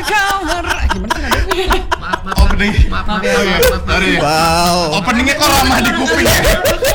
Maaf. Wow. Openingnya kok lama di kuping ya?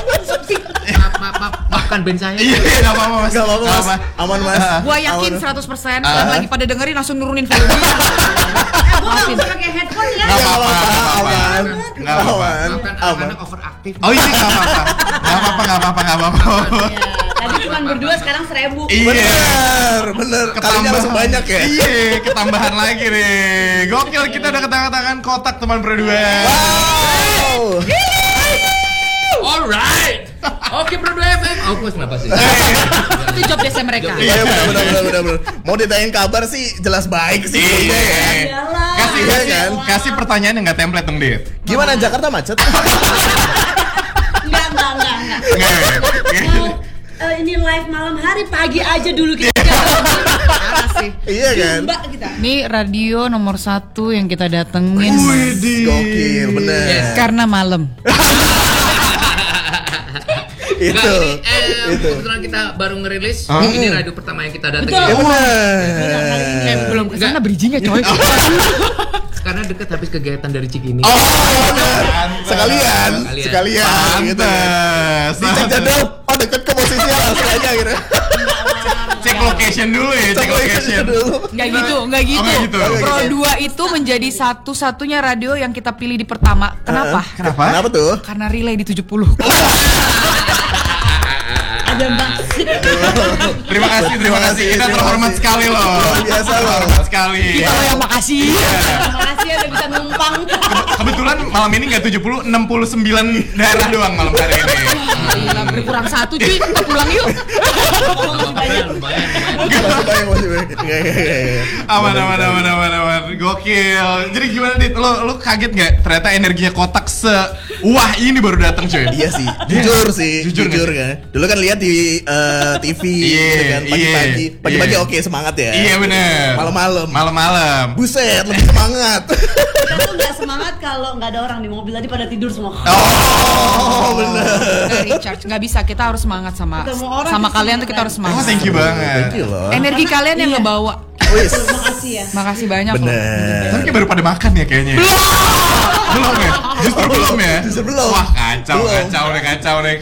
Maafkan band saya. Iya, enggak apa-apa Mas. Enggak apa-apa Mas. Aman Mas. Gua yakin 100% yang lagi pada dengerin langsung nurunin volume. Gua enggak usah pakai headphone ya. Enggak apa-apa. Aman. Enggak apa-apa. Maafkan anak-anak overaktif. Oh ini enggak apa-apa. Enggak apa-apa. Ya, tadi cuma berdua sekarang 1000. Iya. Bener. Kalinya langsung banyak ya. Iya, ketambahan lagi nih. Gokil, kita udah ketangan kotak teman berdua. Wow. Alright. Oke, Bro FM. Aku kenapa sih? Itu job desk mereka. Iya benar. Mau ditanyain kabar sih jelas baik sih. Iya. Kasih pertanyaan yang nggak template dong, Dit. Gimana Jakarta macet? Enggak. Ini live malam hari, pagi aja dulu kita. Parah sih. Iya kan? Mbak kita. Ini radio nomor 1 yang kita datengin. Gokil bener. Karena malam. Itu. Kebetulan kita baru ngerilis. Ini radio pertama yang kita datengin. Ya bener. Belum kesana bridgingnya coy. Karena deket habis kegiatan dari Cikini. Oh bener. Sekalian gitu. Pantes. Dicek jadwal. Oh deket ke posisinya langsung aja gitu. Cek location dulu ya, cek location. Nggak gitu. nggak gitu. Pro 2 itu menjadi satu-satunya radio yang kita pilih di pertama. Kenapa? Kenapa tuh? Karena relay di 70. Ada Mbak. Terima kasih. Kita terhormat sekali loh. Luar biasa loh. Terhormat sekali. Kita yang makasih. Terima kasih ya udah bisa numpang. Kebetulan malam ini nggak 70, 69 daerah doang malam hari ini. Gila, berkurang 1 cuy. Kita pulang yuk. Lumayan. Masih baik. Aman. Gokil. Jadi gimana Dit? Lo kaget nggak? Ternyata energinya kotak wah ini baru datang cuy. Iya sih, jujur kan. Dulu kan lihat di TV gitu kan pagi-pagi oke semangat ya. Iya bener. Malam-malam. Buset, lebih semangat. Kita tuh nggak semangat kalau nggak ada orang di mobil, tadi pada tidur semua. Oh bener. Nggak recharge, nggak bisa. Kita harus semangat sama kalian tuh kita harus semangat. Thank you banget. Thank you loh. Energi kalian yang ngebawa. Wis. Makasih ya. Makasih banyak loh. Bener. Tapi baru pada makan ya kayaknya. Belum ya? Justru belum. Wah kacau nih.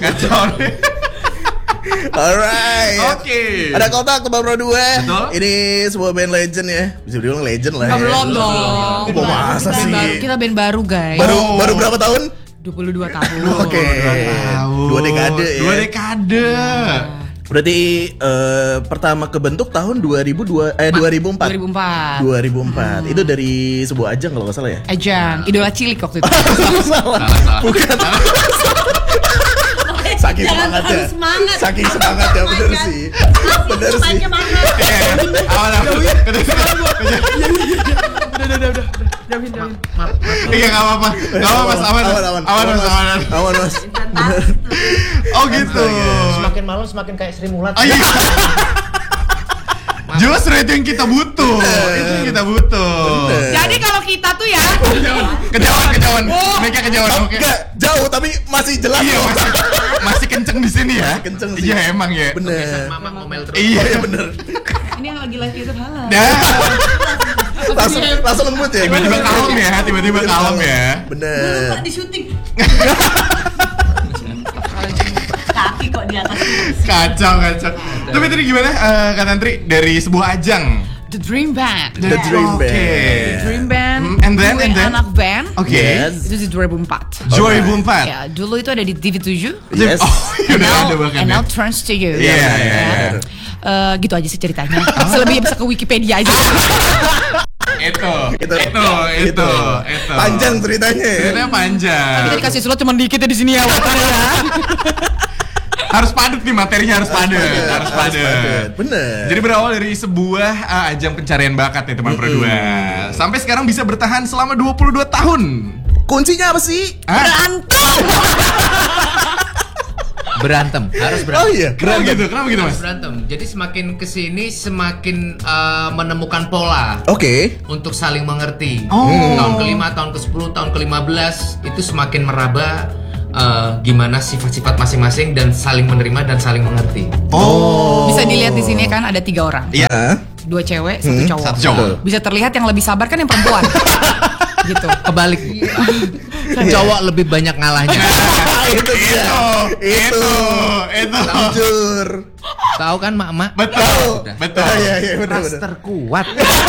Alright. Oke. Ada kotak Tebak Pro 2. Betul. Ini sebuah band legend ya. Bisa dibilang legend lah ya. Belum dong. Kok masa Band sih? baru. Kita band baru guys. Baru berapa tahun? 22 tahun. Oke. 2 dekade ya. 2 dekade. Berarti pertama kebentuk tahun 2004. 2004. Itu dari sebuah ajang kalau nggak salah ya. Ajang, idola cilik waktu itu. Salah. Bukan. Saking semangatnya. Saking semangatnya bener sih. Bener sih. Maaf. Iya nggak apa-apa. Mas, aman mas. Oh gitu. Semakin malam semakin kayak Sri Mulat. Oh, iya. Justru itu yang kita butuh. Jadi kalau kita tuh ya Kejauhan. Mereka kejauhan. Oke. Enggak jauh tapi masih jelas. Iya masih kenceng di sini ya. Kenceng sih. Iya emang ya. Bener. Mama ngomel terus. Iya bener. ini yang lagi live YouTube halal. Langsung lembut ya. Tiba-tiba kalem ya. Bener. Mbak di syuting. Kaki kok di atas. Kacau. Tapi tadi gimana Kak Tantri dari sebuah ajang? The Dream Band. The Dream Band. The Dream Band. And then? Anak band. Oke. Yes. Itu di 2004. 2004. Ya, dulu itu ada di TV7. Yes. Oh, udah ada bahkan. And Ya. now turns to you. Iya. Gitu aja sih ceritanya. Selebihnya bisa ke Wikipedia aja. Itu. Panjang ceritanya ya. Ceritanya panjang. Kita dikasih slot cuma dikit ya di sini ya. Harus padat nih materinya, harus padat. Bener. Jadi berawal dari sebuah ajang pencarian bakat nih teman berdua. Sampai sekarang bisa bertahan selama 22 tahun. Kuncinya apa sih? Berantem, harus berantem. Oh iya, Kenapa gitu mas? Harus berantem. Jadi semakin kesini semakin menemukan pola Oke. untuk saling mengerti. Oh. Tahun ke-5, tahun ke-10, tahun ke-15 itu semakin meraba gimana sifat-sifat masing-masing dan saling menerima dan saling mengerti. Oh. Bisa dilihat di sini kan ada 3 orang. Iya. 2 cewek, 1 cowok. Satu cowok. Bisa terlihat yang lebih sabar kan yang perempuan. Gitu. Kebalik. Cowok lebih banyak ngalahnya. Itu dia. Itu. Jujur. Tahu kan mak-mak? Betul. Udah. Betul. Iya benar. Ras terkuat.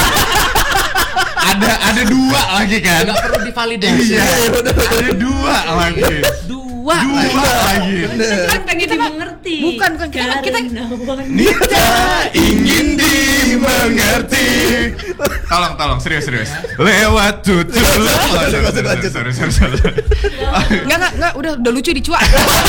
Ada 2 lagi kan? Nggak perlu divalidasi. Iya. Ada 2 lagi. Dua. Lagi. Kan pengen dimengerti. Bukan kita Nita ingin dimengerti. Tolong serius. Lewat tutur. Sorry. Enggak, udah lucu dicuak.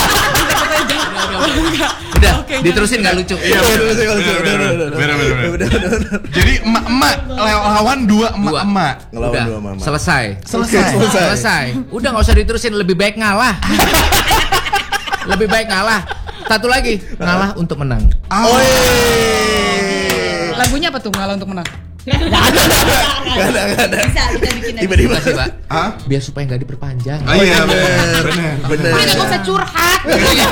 Udah, diterusin nggak lucu. Iya, bener. Jadi emak-emak lawan 2 emak-emak. Ngelawan Udah, 2 mama. Selesai. Udah nggak usah diterusin, lebih baik ngalah. Lebih baik ngalah. Satu lagi, ngalah untuk menang. Lagunya apa tuh ngalah untuk menang? Gak ada. Bisa kita bikin aja. Tiba-tiba Makasih, Pak. Hah? Biar supaya nggak diperpanjang. Oh iya, bener. Udah nggak usah curhat.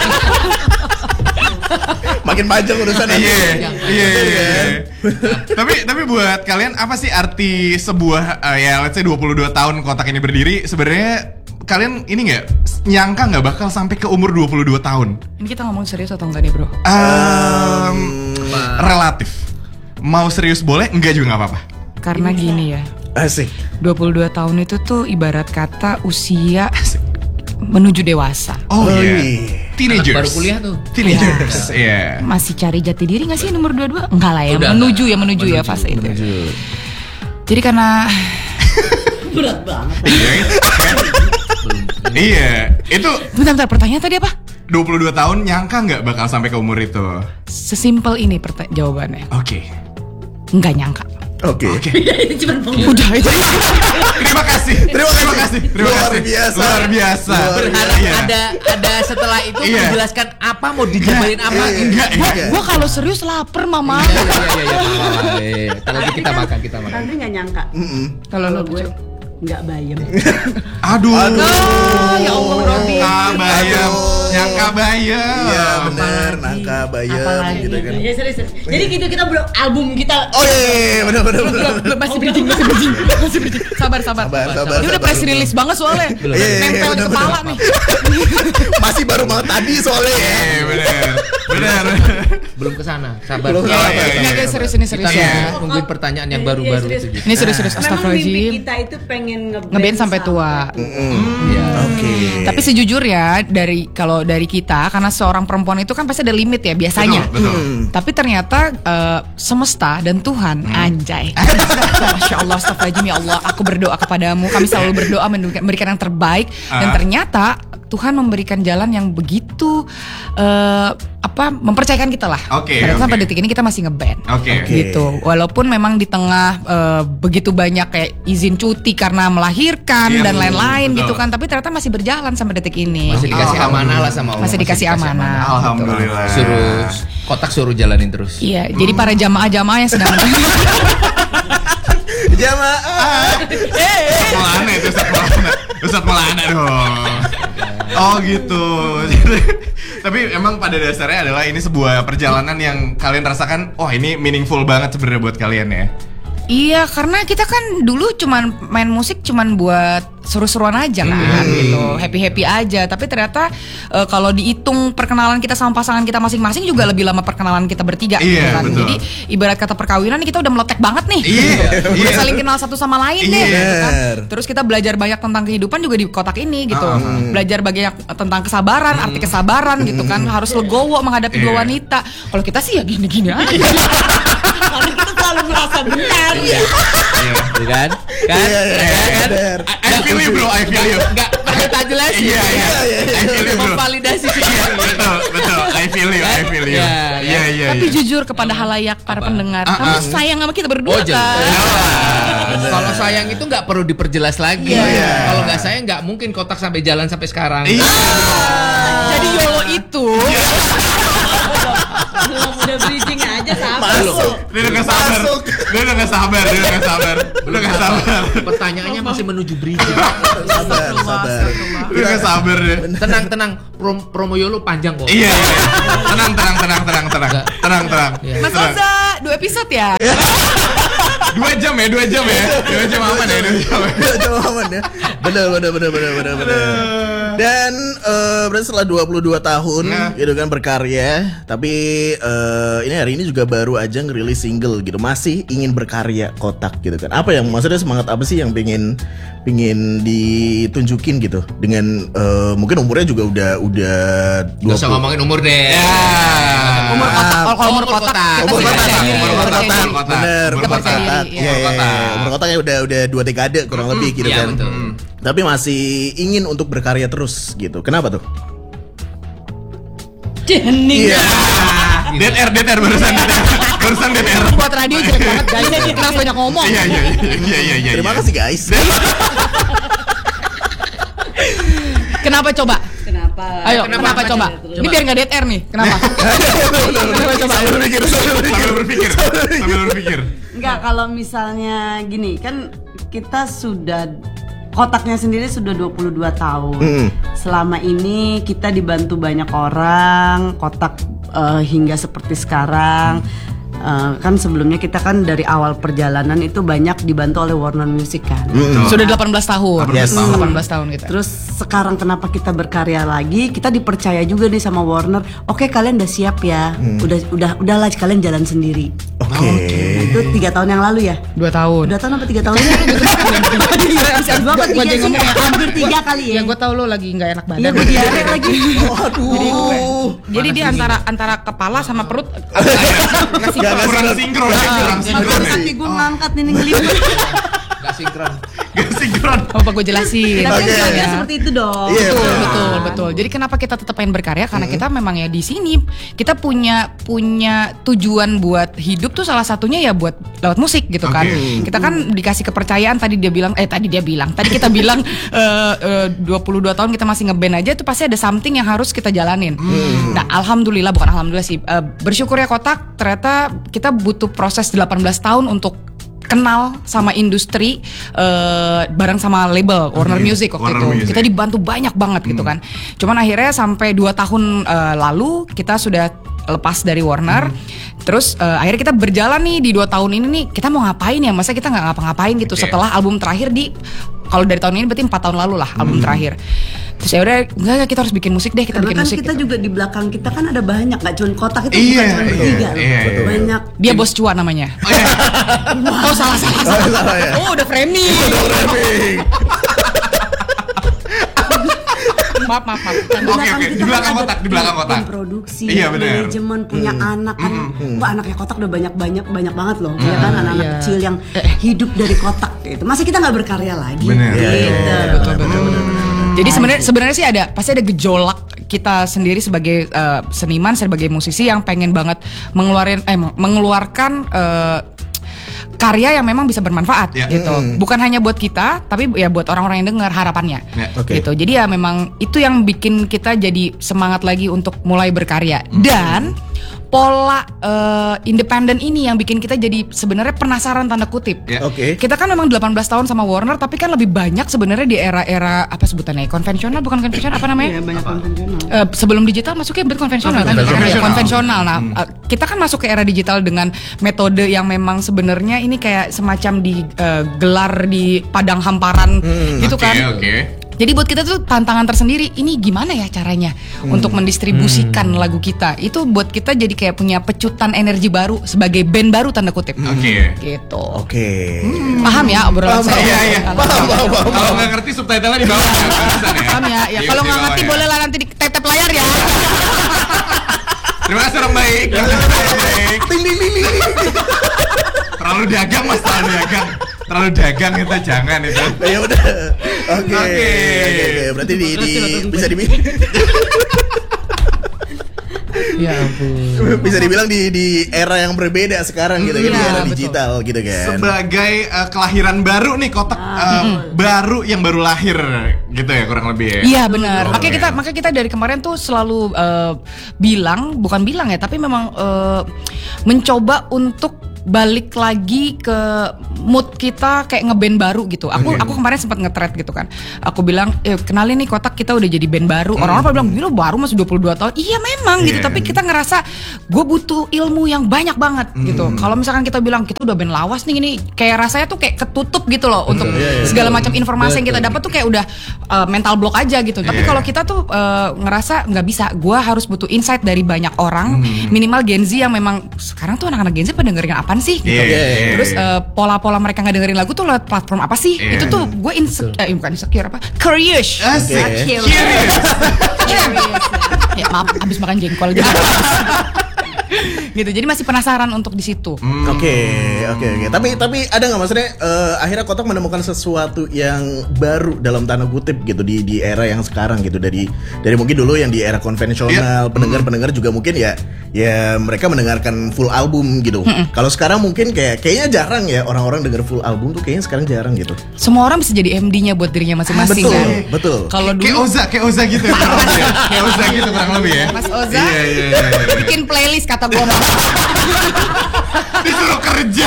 makin panjang urusan. Iya. Tapi buat kalian apa sih arti sebuah ya let's say 22 tahun kotak ini berdiri? Sebenarnya kalian ini nggak nyangka nggak bakal sampai ke umur 22 tahun? Ini kita ngomong serius atau enggak nih, Bro? Relatif. Mau serius boleh, enggak juga nggak apa-apa. Karena gini ya. Asik. 22 tahun itu tuh ibarat kata usia menuju dewasa. Oh iya. iya. Teenagers. Baru kuliah tuh. Teenagers. Iya. Masih cari jati diri gak sih nomor 22? Enggak lah ya, Udah, menuju ya fase itu. Jadi karena Berat banget. Iya. Itu bentar, pertanyaan tadi apa? 22 tahun nyangka nggak bakal sampai ke umur itu? Sesimpel ini jawabannya. Oke. Enggak nyangka. Oke. Cuma pengumuman. Udah itu. Terima kasih. Luar biasa. Luar biasa. Berharap Iya. ada setelah itu Iya. menjelaskan apa mau dijabarin apa. Enggak. Gua kalau serius lapar, Mama. Iya. Kalau kita makan. Andri nggak nyangka. Kalau lo gue nggak bayem. Aduh. ya Allah, Robi. Nyangka bayam. Iya benar, nangka bayam Apalagi gitu kan. Ya serius. Jadi gitu kita belum album kita. Oh iya, benar. Masih bridging. Sabar. Ini udah press release banget soalnya. Nempel di kepala nih. Masih baru mau tadi soalnya ya. Benar. Belum kesana. Sabar. Belum Ya, kesana. ya, ya. Oke, serius ini serius Kita ya. nungguin pertanyaan yang baru-baru serius. itu. Ini serius Memang mimpi astagfirullahaladzim. kita itu pengen Ngeband sampai tua. Iya. Oke. Tapi sejujurnya kalau dari kita karena seorang perempuan itu kan pasti ada limit ya biasanya. Betul. Tapi ternyata semesta dan Tuhan anjay. Masya Allah, astagfirullahaladzim ya Allah. Aku berdoa kepadamu. Kami selalu berdoa memberikan yang terbaik. Dan ternyata Tuhan memberikan jalan yang begitu mempercayakan kita lah. Oke, Karena oke. sampai detik ini kita masih ngeband. Oke. Gitu. Walaupun memang di tengah begitu banyak kayak izin cuti karena melahirkan Iya, dan lain-lain betul. gitu kan. Tapi ternyata masih berjalan sampai detik ini. Masih dikasih amanah lah sama Allah. Masih dikasih amanah. Alhamdulillah. Suruh jalanin terus. Iya, jadi para jamaah-jamaah yang sedang Jamaah. Melana itu Ustadz Melana dong. Oh gitu. Tapi emang pada dasarnya adalah ini sebuah perjalanan yang kalian rasakan, wah ini meaningful banget sebenarnya buat kalian ya. Iya, karena kita kan dulu cuman main musik cuman buat seru-seruan aja kan gitu, happy-happy aja. Tapi ternyata kalau dihitung perkenalan kita sama pasangan kita masing-masing juga lebih lama perkenalan kita bertiga gitu Iya, kan. betul. Jadi ibarat kata perkawinan kita udah meletek banget nih. Iya, Udah iya. saling kenal satu sama lain deh Iya. gitu kan. Bener. Terus kita belajar banyak tentang kehidupan juga di kotak ini gitu. Belajar banyak tentang kesabaran, arti kesabaran gitu kan. Harus legowo menghadapi dua Iya. wanita. Kalau kita sih ya gini-gini aja. Karena kita selalu merasa benar. Iya. Kan? Iya, benar. I feel you bro, I feel you. Enggak pakai tak jelasin. Iya. I feel you bro. Memvalidasi Iya, betul. I feel you. Iya. Iya. Tapi jujur kepada halayak para pendengar, kamu sayang sama kita berdua kan? Kalau sayang itu nggak perlu diperjelas lagi. Iya. Kalau nggak sayang nggak mungkin kotak sampai jalan sampai sekarang. Iya. Jadi YOLO itu Udah bridging aja sama. Masuk. Dia udah gak sabar. Udah gak sabar. Pertanyaannya masih menuju bridging. Sabar. Udah gak sabar deh. Tenang. Promo Yolo panjang kok. Iya. Tenang. Iya. Mas Oza 2 episode ya? 2 jam aman ya. 2 jam aman ya. Bener. Dan berarti setelah 22 tahun gitu kan berkarya, tapi ini hari ini juga baru aja ngerilis single gitu. Masih ingin berkarya Kotak gitu kan. Apa yang maksudnya semangat apa sih yang pengen ditunjukin gitu dengan mungkin umurnya juga udah 20. Gak usah ngomongin umur deh. Umur kotak. Umur kotak. Bener, Umur umur kotak. Iya. Umur kotaknya udah 2 dekade kurang lebih gitu Iya, kan. betul. Tapi masih ingin untuk berkarya terus gitu. Kenapa tuh? Hening. DTR barusan DTR. Buat radio jelek banget guys. Kenapa banyak ngomong? Iya. Terima kasih guys. Kenapa coba? Kenapa? Ayo, kenapa coba? Ini biar nggak dead air nih. Kenapa? Kenapa coba? Sambil berpikir. Enggak, kalau misalnya gini, kan kita sudah Kotaknya sendiri sudah 22 tahun. Selama ini kita dibantu banyak orang, Kotak hingga seperti sekarang. Kan sebelumnya kita kan dari awal perjalanan itu banyak dibantu oleh Warner Music kan. Sudah 18 tahun. 18 tahun kita. Terus sekarang kenapa kita berkarya lagi? Kita dipercaya juga nih sama Warner. Oke, kalian udah siap ya. Udahlah kalian jalan sendiri. Oke. Itu 3 tahun yang lalu ya? 2 tahun. 2 tahun apa 3 tahun? Gua aja ngomong ya. Hampir 3 kali ya. Ya gue tahu lo lagi nggak enak badan. Iya, gue diare lagi. Jadi dia antara kepala sama perut Kurang sinkron. Kaki gue ngangkat nih ngelipet. Gak sinkron. Apa gue jelasin? Tapi Oke. kan seperti itu dong. Iya, Betul. Jadi kenapa kita tetap pengen berkarya? Karena kita memang ya di sini kita punya tujuan buat hidup tuh salah satunya ya buat lewat musik gitu kan. Kita kan dikasih kepercayaan tadi kita bilang 22 tahun kita masih ngeband aja itu pasti ada something yang harus kita jalanin. Nah, bukan alhamdulillah sih. Bersyukur ya Kotak, ternyata kita butuh proses 18 tahun untuk kenal sama industri bareng sama label Warner Music waktu Warner itu. Music. Kita dibantu banyak banget gitu kan. Cuman akhirnya sampai 2 tahun lalu kita sudah lepas dari Warner. Terus akhirnya kita berjalan nih di 2 tahun ini nih kita mau ngapain ya? Masa kita nggak ngapa-ngapain gitu setelah album terakhir kalau dari tahun ini berarti 4 tahun lalu lah album terakhir. Terus ya udah enggak kita harus bikin musik deh, kita Karena bikin kan musik. kita gitu. juga di belakang kita kan ada banyak, gak cuma Kotak itu Iya, bukan cuma bertiga loh. iya, iya. Banyak. Dia bos cuan namanya. Oh salah. Salah ya. Oh udah framing. Maaf. Oke. Di belakang Kotak. Tim produksi, Iya, benar. manajemen, punya anak kan. Wah, anaknya Kotak udah banyak banget loh. Ya kan anak-anak Iya. kecil yang hidup dari Kotak gitu. Masa kita nggak berkarya lagi? Benar. Gitu. Betul. Jadi sebenarnya sih pasti ada gejolak kita sendiri sebagai seniman, sebagai musisi yang pengen banget mengeluarkan karya yang memang bisa bermanfaat gitu. Bukan hanya buat kita, tapi ya buat orang-orang yang dengar harapannya. Oke. Gitu. Jadi ya memang itu yang bikin kita jadi semangat lagi untuk mulai berkarya. Dan pola independen ini yang bikin kita jadi sebenarnya penasaran tanda kutip. Oke. Kita kan memang 18 tahun sama Warner, tapi kan lebih banyak sebenarnya di era-era apa sebutannya? Konvensional, bukan konvensional, apa namanya? Iya, banyak konvensional. Sebelum digital masuknya konvensional kan? Konvensional. Nah, kita kan masuk ke era digital dengan metode yang memang sebenarnya ini kayak semacam digelar di padang hamparan gitu kan. Oke. Jadi buat kita tuh tantangan tersendiri. Ini gimana ya caranya untuk mendistribusikan lagu kita? Itu buat kita jadi kayak punya pecutan energi baru sebagai band baru tanda kutip. Oke. Gitu. Oke. Paham ya obrolan saya? Iya. Paham. Kalau nggak ngerti subtitlenya di bawah ya. Barusan ya. Paham ya? Ya kalau nggak ngerti boleh lah nanti di tetep layar ya. Terima kasih orang baik. Terlalu dagang mas, terlalu dagang kita jangan itu. Ya udah. Oke. Berarti bisa Ya ampun. Bisa dibilang di era yang berbeda sekarang gitu kan, di era betul. digital gitu kan. Sebagai kelahiran baru nih, kotak baru yang baru lahir gitu ya kurang lebih ya. Iya benar. Oke. Makanya kita dari kemarin tuh selalu bukan bilang ya, tapi memang mencoba untuk balik lagi ke mood kita kayak ngeband baru gitu. Aku kemarin sempat nge-thread gitu kan. Aku bilang, kenalin nih kotak kita udah jadi band baru. Orang-orang pada bilang, gila baru masih 22 tahun. Iya memang gitu. Tapi kita ngerasa gue butuh ilmu yang banyak banget gitu. Kalau misalkan kita bilang kita udah band lawas nih ini, kayak rasanya tuh kayak ketutup gitu loh untuk segala macam informasi yang kita dapat tuh kayak udah mental block aja gitu. Tapi kalau kita tuh ngerasa nggak bisa. Gue harus butuh insight dari banyak orang. Minimal Gen Z yang memang sekarang tuh anak-anak Gen Z pada dengerin apaan sih gitu. Terus pola-pola mereka nggak dengerin lagu tuh lewat platform apa sih? Itu tuh gue bukan insecure apa? Curious. Ya maaf, habis makan jengkol gitu. Gitu. Jadi masih penasaran untuk di situ. Oke. Tapi ada nggak maksudnya akhirnya kotak menemukan sesuatu yang baru dalam tanda kutip gitu di era yang sekarang gitu, dari mungkin dulu yang di era konvensional pendengar juga mungkin ya mereka mendengarkan full album gitu. Kalau sekarang mungkin kayaknya jarang ya orang-orang denger full album tuh, kayaknya sekarang jarang gitu. Semua orang bisa jadi MD-nya buat dirinya masing-masing kan. Betul. Kalau Kayak dulu Oza gitu ya, kurang lebih ya. Kayak Oza gitu kurang lebih ya. Mas Oza Iya. bikin playlist kata gue. Disuruh kerja.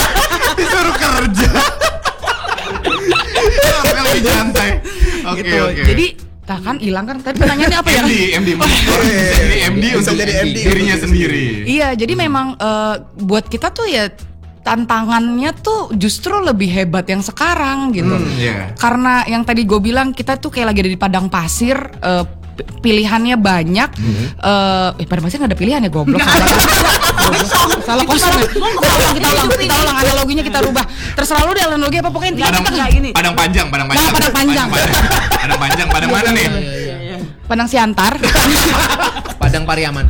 Sampai lebih santai. Oke. Jadi kan hilang kan. Tadi pertanyaannya apa ya? MD. Jadi MD Bisa untuk jadi MD dirinya untuk sendiri. Iya, jadi memang buat kita tuh ya tantangannya tuh justru lebih hebat yang sekarang gitu. Iya. Karena yang tadi gue bilang kita tuh kayak lagi ada di padang pasir, pilihannya banyak. Padang pasir nggak ada pilihan ya, goblok. Salah kosong. Kita ulang analoginya, kita rubah. Terserah lu deh analogi apa, pokoknya intinya kita nggak gini. Padang panjang. Padang panjang. Padang mana nih? Padang Siantar. Padang Pariaman.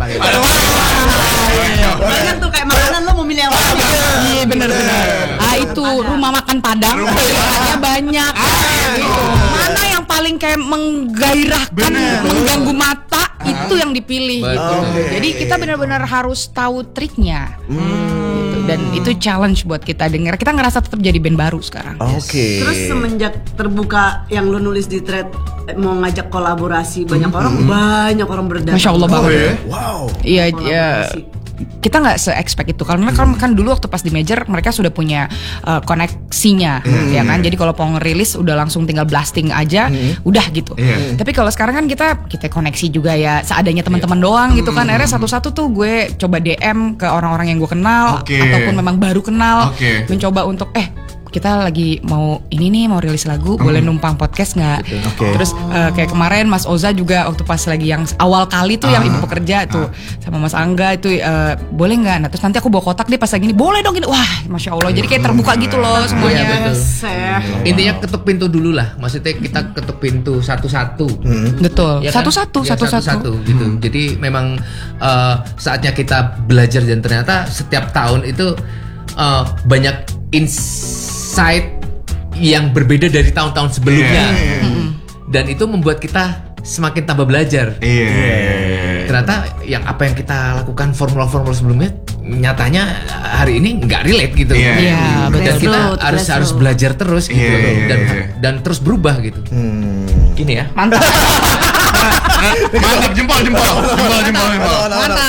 Kan tuh kayak makanan lo mau milih yang mana? Iya benar. Itu rumah makan Padang, pilihannya banyak. Gitu. Mana yang paling kayak menggairahkan, mengganggu mata, itu yang dipilih. Gitu. Jadi kita benar-benar harus tahu triknya. Gitu. Dan itu challenge buat kita dengar. Kita ngerasa tetap jadi band baru sekarang. Oke. Terus semenjak terbuka yang lo nulis di thread mau ngajak kolaborasi banyak orang berdatang. Masya Allah banget. Wow. Iya, Kolaborasi. kita nggak se-expect itu karena kan dulu waktu pas di major mereka sudah punya koneksinya, ya kan. Jadi kalau mau ngerilis udah langsung tinggal blasting aja, udah gitu. Tapi kalau sekarang kan kita koneksi juga ya seadanya teman-teman doang gitu kan. Akhirnya satu-satu tuh gue coba DM ke orang-orang yang gue kenal ataupun memang baru kenal, mencoba untuk kita lagi mau rilis lagu, boleh numpang podcast nggak? Terus kayak kemarin Mas Oza juga waktu pas lagi yang awal kali tuh yang ibu pekerja tuh sama Mas Angga itu boleh nggak? Nah terus nanti aku bawa kotak deh pas lagi ini, boleh dong ini. Wah Masya Allah, jadi kayak terbuka gitu loh semuanya. Intinya ketuk pintu dulu lah, maksudnya kita ketuk pintu satu-satu. Betul. Ya kan? Satu-satu gitu. Jadi memang saatnya kita belajar, dan ternyata setiap tahun itu banyak insight yang berbeda dari tahun-tahun sebelumnya. Dan itu membuat kita semakin tambah belajar. Ternyata apa yang kita lakukan formula-formula sebelumnya nyatanya hari ini nggak relate gitu. Dan kita harus belajar terus gitu. Dan terus berubah gitu. Gini ya. Mantap. Mantap, jempol. Mantap.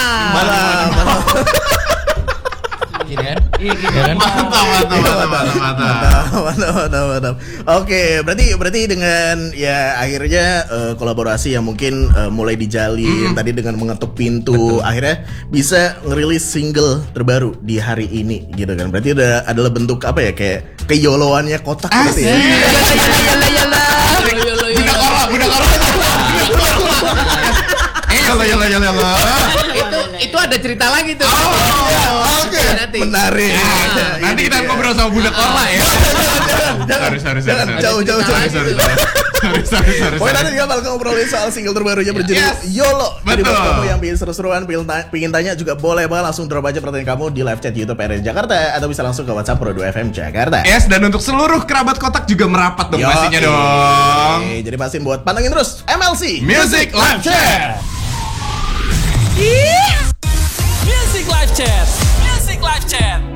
Gini kan? Mantap. Oke, berarti dengan ya akhirnya kolaborasi yang mungkin mulai dijalin tadi dengan mengetuk pintu, akhirnya bisa ngerilis single terbaru di hari ini gitu kan. Berarti adalah bentuk apa ya, kayak keyoloannya kotak gitu ya. Budak orang. Itu ada cerita lagi tuh. Oke. Menarik. Nanti kita ngobrol sama budak Orla ya. Sorry. Jauh. Sorry. Pokoknya nanti kita bakal ngobrolin soal single terbarunya berjudul YOLO. Jadi buat kamu yang pengen seru-seruan, pengen tanya juga boleh banget langsung drop aja pertanyaan kamu di live chat YouTube RRI Jakarta atau bisa langsung ke WhatsApp Pro 2 FM Jakarta. Yes, dan untuk seluruh kerabat kotak juga merapat dong pastinya dong. Jadi pastiin buat pantengin terus MLC Music Live Chat. Ih, Chat. Music Live Chat.